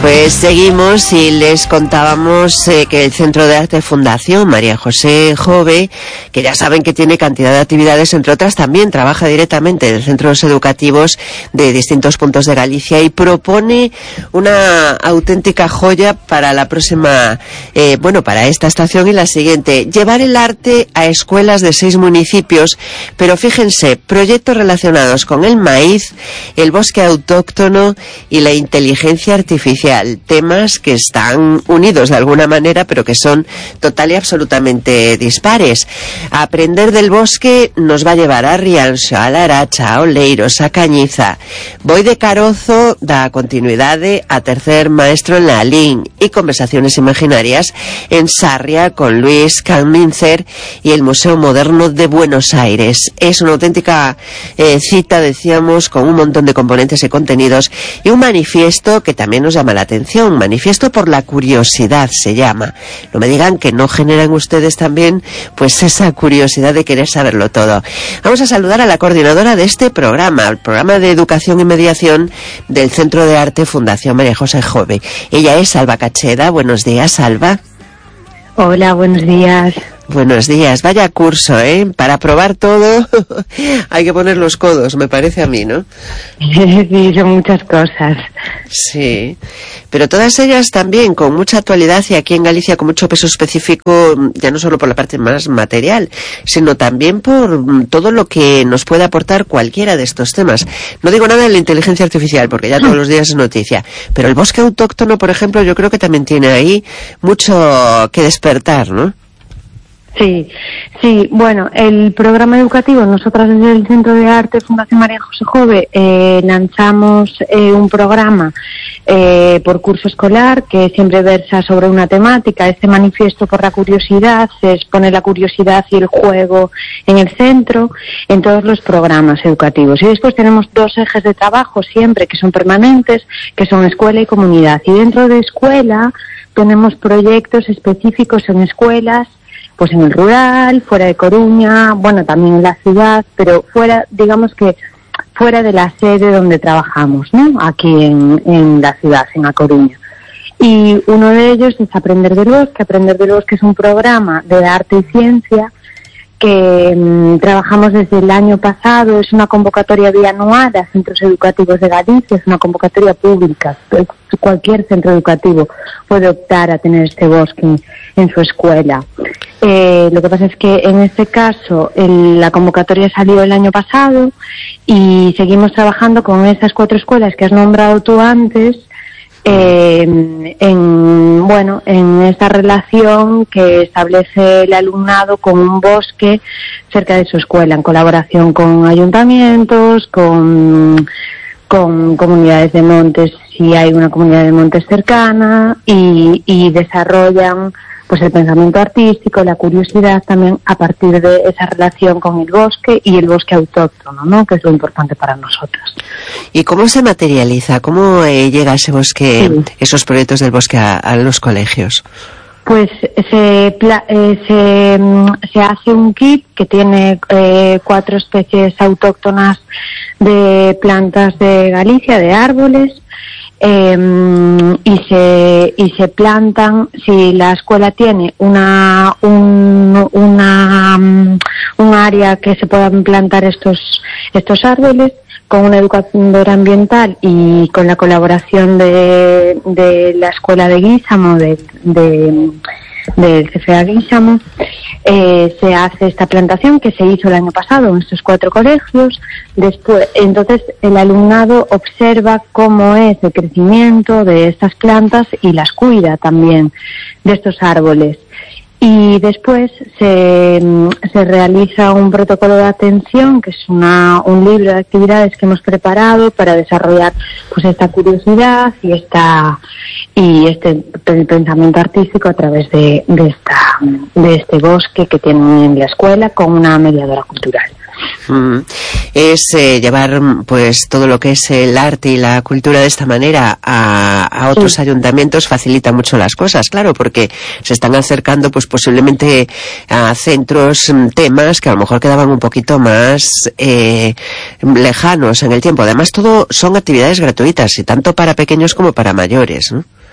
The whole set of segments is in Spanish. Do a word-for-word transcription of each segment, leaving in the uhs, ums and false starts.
Pues seguimos y les contábamos eh, que el Centro de Arte Fundación María José Jove, que ya saben que tiene cantidad de actividades, entre otras también trabaja directamente en centros educativos de distintos puntos de Galicia y propone una auténtica joya para la próxima, eh, bueno, para esta estación y la siguiente: llevar el arte a escuelas de seis municipios, pero fíjense, proyectos relacionados con el maíz, el bosque autóctono y la inteligencia artificial. Temas que están unidos de alguna manera, pero que son total y absolutamente dispares. Aprender del bosque nos va a llevar a Rianxo, a Laracha, a Oleiros, a Cañiza. Voy de Carozo da continuidade a tercer maestro en la Alín y conversaciones imaginarias en Sarria con Luis Camincer y el Museo Moderno de Buenos Aires. Es una auténtica eh, cita, decíamos, con un montón de componentes y contenidos y un manifiesto que también nos llama la atención. Manifiesto por la curiosidad se llama. No me digan que no generan ustedes también pues esa curiosidad de querer saberlo todo. Vamos a saludar a la coordinadora de este programa, el programa de educación y mediación del Centro de Arte Fundación María José Jove. Ella es Alba Cacheda. Buenos días, Alba. Hola, buenos días. Buenos días. Vaya curso, ¿eh? Para probar todo hay que poner los codos, me parece a mí, ¿no? Sí, son muchas cosas. Sí, pero todas ellas también con mucha actualidad y aquí en Galicia con mucho peso específico, ya no solo por la parte más material, sino también por todo lo que nos puede aportar cualquiera de estos temas. No digo nada de la inteligencia artificial, porque ya todos los días es noticia, pero el bosque autóctono, por ejemplo, yo creo que también tiene ahí mucho que despertar, ¿no? Sí, sí, bueno, el programa educativo, nosotras desde el Centro de Arte Fundación María José Jove eh, lanzamos eh, un programa eh, por curso escolar que siempre versa sobre una temática. Este manifiesto por la curiosidad, se expone la curiosidad y el juego en el centro, en todos los programas educativos. Y después tenemos dos ejes de trabajo siempre que son permanentes, que son escuela y comunidad. Y dentro de escuela tenemos proyectos específicos en escuelas, pues en el rural, fuera de Coruña, bueno, también en la ciudad, pero fuera, digamos que fuera de la sede donde trabajamos, ¿no? Aquí en, en la ciudad, en A Coruña. Y uno de ellos es Aprender del Bosque. Aprender del Bosque es un programa de arte y ciencia que mmm, trabajamos desde el año pasado. Es una convocatoria bianual a centros educativos de Galicia, es una convocatoria pública. Cualquier centro educativo puede optar a tener este bosque en, en su escuela. Eh, lo que pasa es que en este caso el, la convocatoria salió el año pasado y seguimos trabajando con esas cuatro escuelas que has nombrado tú antes, eh, en, bueno, en esta relación que establece el alumnado con un bosque cerca de su escuela, en colaboración con ayuntamientos, con, con comunidades de montes, si hay una comunidad de montes cercana, y, y desarrollan pues el pensamiento artístico, la curiosidad también a partir de esa relación con el bosque y el bosque autóctono, ¿no? Que es lo importante para nosotros. ¿Y cómo se materializa? ¿Cómo eh, llega ese bosque, sí. esos proyectos del bosque a, a los colegios? Pues se, pla- eh, se, se hace un kit que tiene eh, cuatro especies autóctonas de plantas de Galicia, de árboles, Eh, y se y se plantan. Si la escuela tiene una un una un área que se puedan plantar estos estos árboles, con una educadora ambiental y con la colaboración de, de la escuela de Guísamo, de, de del C F A Guísamo, eh, se hace esta plantación que se hizo el año pasado en estos cuatro colegios. Después, entonces el alumnado observa cómo es el crecimiento de estas plantas y las cuida también de estos árboles. Y después se, se realiza un protocolo de atención, que es una, un libro de actividades que hemos preparado para desarrollar pues esta curiosidad y esta y este el pensamiento artístico a través de, de esta de este bosque que tienen en la escuela con una mediadora cultural. Mm. Es eh, llevar pues todo lo que es el arte y la cultura de esta manera a, a otros sí. ayuntamientos facilita mucho las cosas, claro, porque se están acercando pues posiblemente a centros, temas que a lo mejor quedaban un poquito más eh, lejanos en el tiempo. Además, todo son actividades gratuitas y tanto para pequeños como para mayores, ¿no?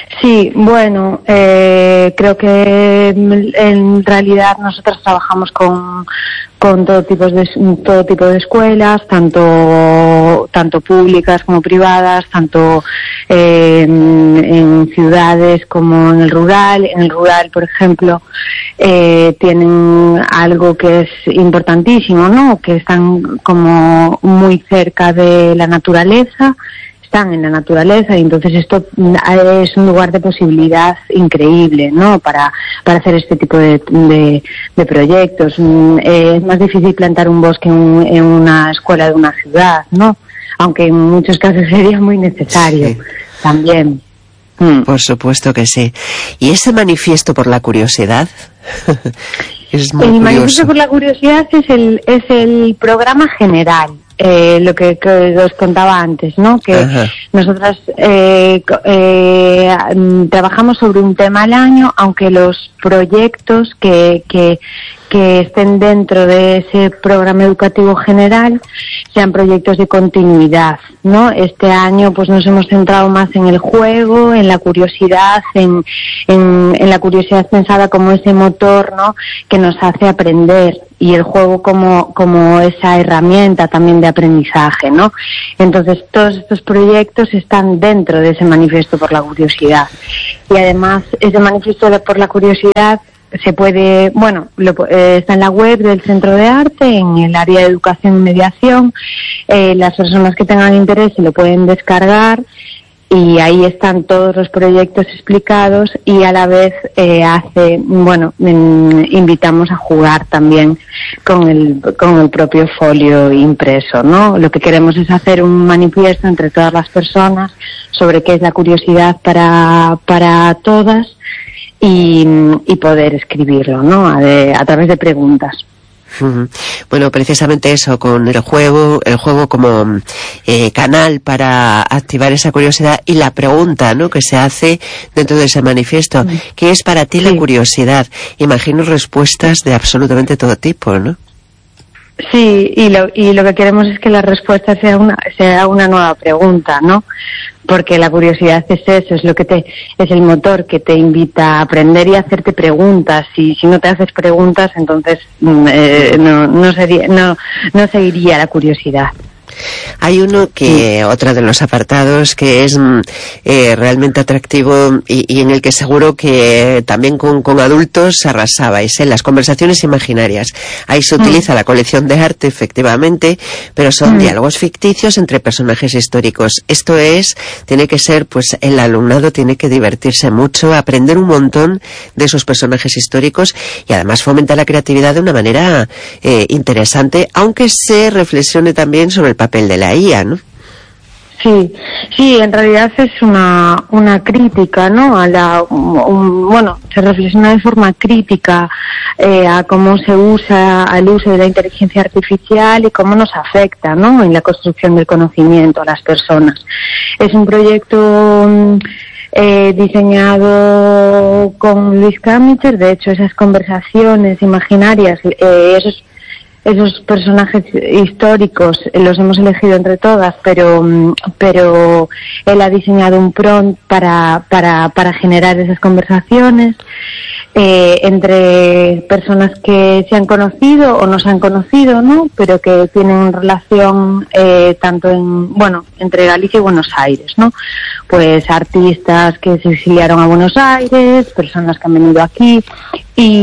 Sí, bueno, eh, creo que en realidad nosotros trabajamos con, con todo tipo de todo tipo de escuelas, tanto tanto públicas como privadas, tanto eh, en, en ciudades como en el rural. En el rural, por ejemplo, eh, tienen algo que es importantísimo, ¿no? Que están como muy cerca de la naturaleza. Están en la naturaleza y entonces esto es un lugar de posibilidad increíble, ¿no? Para, para hacer este tipo de, de, de proyectos. Es más difícil plantar un bosque en, en una escuela de una ciudad, ¿no? Aunque en muchos casos sería muy necesario, sí, también. Mm. Por supuesto que sí. ¿Y ese manifiesto por la curiosidad? Es muy el curioso. Manifiesto por la curiosidad es el, es el programa general. Eh, lo que, que os contaba antes, ¿no? Que Ajá. nosotras eh, eh, trabajamos sobre un tema al año, aunque los proyectos que, que, que estén dentro de ese programa educativo general sean proyectos de continuidad, ¿no? Este año pues nos hemos centrado más en el juego, en la curiosidad, en, en, en la curiosidad pensada como ese motor, ¿no? Que nos hace aprender. Y el juego como, como esa herramienta también de aprendizaje, ¿no? Entonces, todos estos proyectos están dentro de ese manifiesto por la curiosidad. Y además, ese manifiesto por la curiosidad se puede, bueno, lo, eh, está en la web del Centro de Arte, en el área de educación y mediación. Eh, las personas que tengan interés se lo pueden descargar. Y ahí están todos los proyectos explicados y a la vez eh, hace, bueno, mm, invitamos a jugar también con el, con el propio folio impreso, ¿no? Lo que queremos es hacer un manifiesto entre todas las personas sobre qué es la curiosidad para, para todas y, y poder escribirlo, ¿no? A, de, a través de preguntas. Uh-huh. Bueno, precisamente eso, con el juego, el juego como eh, canal para activar esa curiosidad y la pregunta, ¿no?, que se hace dentro de ese manifiesto. Uh-huh. ¿Qué es para ti sí. la curiosidad? Imagino respuestas de absolutamente todo tipo, ¿no? Sí, y lo, y lo que queremos es que la respuesta sea una, sea una nueva pregunta, ¿no? Porque la curiosidad es eso, es lo que te, es el motor que te invita a aprender y a hacerte preguntas. Y si no te haces preguntas, entonces eh, no, no sería, no, no seguiría la curiosidad. Hay uno que, otro de los apartados que es eh, realmente atractivo y, y en el que seguro que también con, con adultos arrasabais, ¿eh? Las conversaciones imaginarias. Ahí se utiliza mm. la colección de arte, efectivamente, pero son mm. diálogos ficticios entre personajes históricos. Esto es, tiene que ser, pues el alumnado tiene que divertirse mucho, aprender un montón de esos personajes históricos y además fomenta la creatividad de una manera eh, interesante, aunque se reflexione también sobre el papel papel de la I A, ¿no? Sí, sí, en realidad es una una crítica, ¿no? A la, un, bueno, se reflexiona de forma crítica eh, a cómo se usa el uso de la inteligencia artificial y cómo nos afecta, ¿no?, en la construcción del conocimiento a las personas. Es un proyecto eh, diseñado con Luis Camicher. De hecho, esas conversaciones imaginarias, eh, esos Esos personajes históricos los hemos elegido entre todas, pero pero él ha diseñado un prompt para para para generar esas conversaciones eh, entre personas que se han conocido o no se han conocido, ¿no? Pero que tienen relación eh, tanto en, bueno, entre Galicia y Buenos Aires, ¿no? Pues artistas que se exiliaron a Buenos Aires, personas que han venido aquí y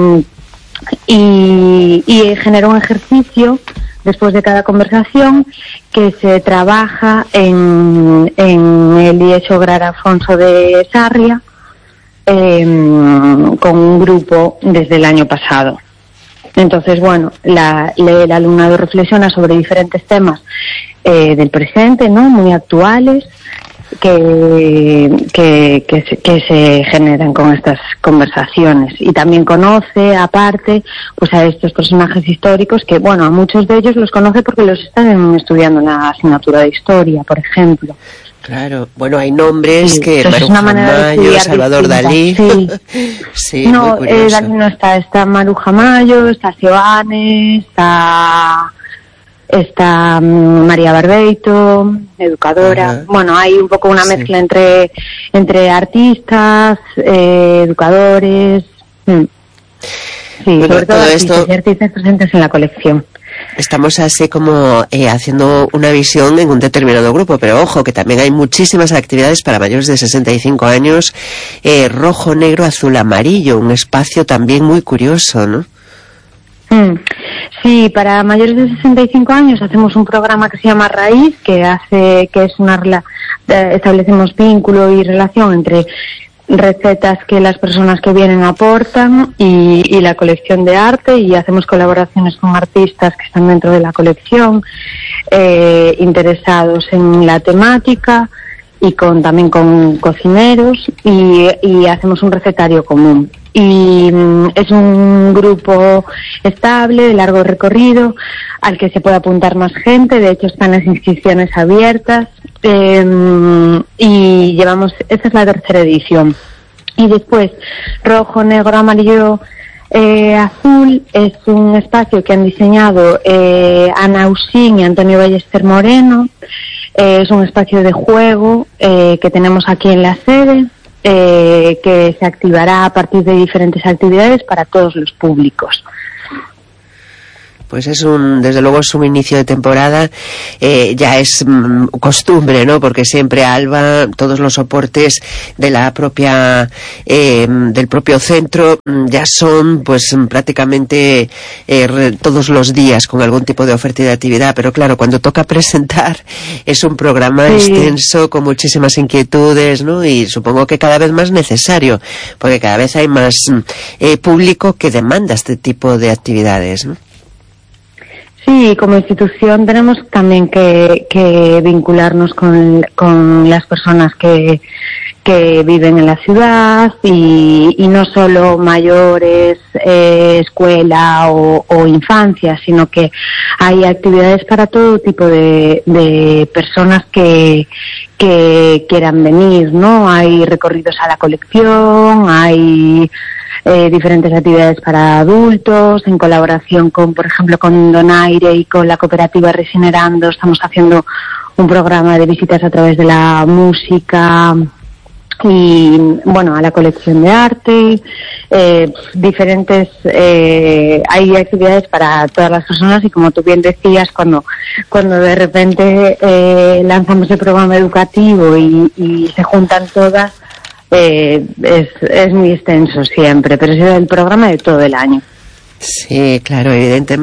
Y, y genera un ejercicio después de cada conversación que se trabaja en, en el I E S O Grar Afonso de Sarria eh, con un grupo desde el año pasado. Entonces, bueno, la, el alumnado reflexiona sobre diferentes temas eh, del presente, ¿no?, muy actuales, que, que, que, se, que se generan con estas conversaciones, y también conoce aparte pues a estos personajes históricos que, bueno, a muchos de ellos los conoce porque los están estudiando en la asignatura de historia, por ejemplo. Claro, bueno, hay nombres sí, que Maruja Mayo, Salvador distinta. Dalí. Sí, sí, no, eh, Dalí no está, está Maruja Mayo, está Seoane, está está um, María Barbeito, educadora. Ajá. Bueno, hay un poco una mezcla sí. entre entre artistas, eh, educadores, mm. sí, bueno, sobre todo, todo artistas esto... y artistas presentes en la colección. Estamos así como eh, haciendo una visión en un determinado grupo, pero ojo, que también hay muchísimas actividades para mayores de sesenta y cinco años, eh, rojo, negro, azul, amarillo, un espacio también muy curioso, ¿no? Mm. Sí, para mayores de sesenta y cinco años hacemos un programa que se llama Raíz, que hace, que es una eh, establecemos vínculo y relación entre recetas que las personas que vienen aportan y, y la colección de arte, y hacemos colaboraciones con artistas que están dentro de la colección, eh, interesados en la temática, y con también con cocineros, y, y hacemos un recetario común. Y mm, es un grupo estable, de largo recorrido, al que se puede apuntar más gente. De hecho, están las inscripciones abiertas, eh, y llevamos, esta es la tercera edición. Y después, rojo, negro, amarillo, eh, azul, es un espacio que han diseñado eh, Ana Usín y Antonio Ballester Moreno. Eh, es un espacio de juego eh, que tenemos aquí en la sede, eh, que se activará a partir de diferentes actividades para todos los públicos. Pues es un, desde luego es un inicio de temporada, eh, ya es mm, costumbre, ¿no? Porque siempre Alba, todos los soportes de la propia, eh, del propio centro, ya son, pues, prácticamente eh, re, todos los días con algún tipo de oferta y de actividad. Pero claro, cuando toca presentar, es un programa sí. extenso, con muchísimas inquietudes, ¿no? Y supongo que cada vez más necesario, porque cada vez hay más eh, público que demanda este tipo de actividades, ¿no? Sí, como institución tenemos también que, que vincularnos con, con las personas que, que viven en la ciudad, y, y no solo mayores, eh, escuela o, o infancia, sino que hay actividades para todo tipo de, de personas que, que quieran venir, ¿no? Hay recorridos a la colección, hay Eh, diferentes actividades para adultos, en colaboración con, por ejemplo, con Donaire y con la cooperativa Resinerando. Estamos haciendo un programa de visitas a través de la música y, bueno, a la colección de arte, eh, diferentes, eh, hay actividades para todas las personas, y como tú bien decías, cuando, cuando de repente eh, lanzamos el programa educativo y, y se juntan todas, Eh, es, es muy extenso siempre, pero es el programa de todo el año. Sí, claro, evidentemente.